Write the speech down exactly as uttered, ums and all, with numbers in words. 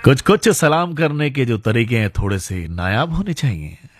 कुछ कुछ सलाम करने के जो तरीके हैं थोड़े से नायाब होने चाहिए।